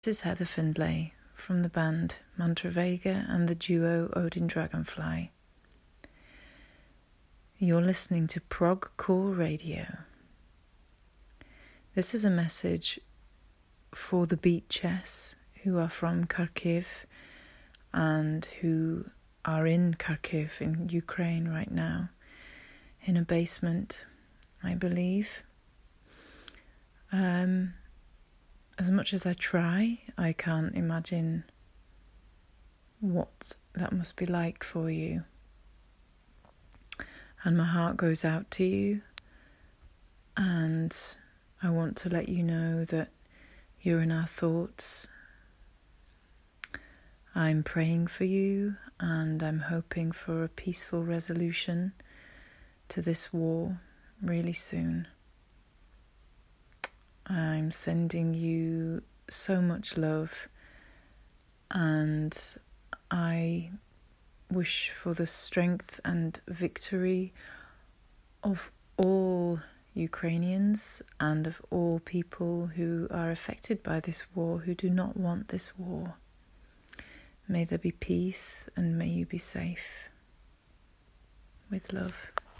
This is Heather Findlay from the band Mantra Vega and the duo Odin Dragonfly. You're listening to Prog Core Radio. This is a message for the Beat Chess who are from Kharkiv and who are in Kharkiv in Ukraine right now, in a basement, I believe. As much as I try, I can't imagine what that must be like for you. And my heart goes out to you, and I want to let you know that you're in our thoughts. I'm praying for you, and I'm hoping for a peaceful resolution to this war really soon. I'm sending you so much love, and I wish for the strength and victory of all Ukrainians and of all people who are affected by this war, who do not want this war. May there be peace, and may you be safe. With love.